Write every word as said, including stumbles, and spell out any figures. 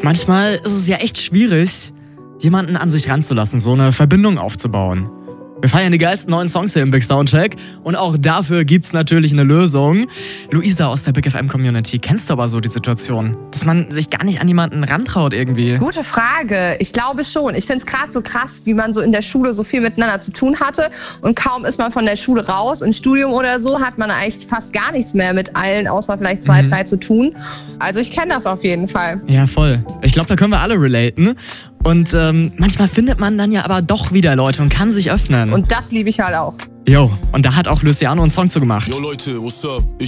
Manchmal ist es ja echt schwierig, jemanden an sich ranzulassen, so eine Verbindung aufzubauen. Wir feiern die geilsten neuen Songs hier im Big Soundcheck und auch dafür gibt's natürlich eine Lösung. Luisa aus der Big F M Community, kennst du aber so die Situation, dass man sich gar nicht an jemanden rantraut irgendwie? Gute Frage. Ich glaube schon. Ich finde es gerade so krass, wie man so in der Schule so viel miteinander zu tun hatte und kaum ist man von der Schule raus, ins Studium oder so, hat man eigentlich fast gar nichts mehr mit allen, außer vielleicht zwei, mhm. drei zu tun. Also ich kenne das auf jeden Fall. Ja, voll. Ich glaube, da können wir alle relaten. Und ähm, manchmal findet man dann ja aber doch wieder Leute und kann sich öffnen. Und das liebe ich halt auch. Jo, und da hat auch Luciano einen Song zu gemacht. Yo Leute, what's up?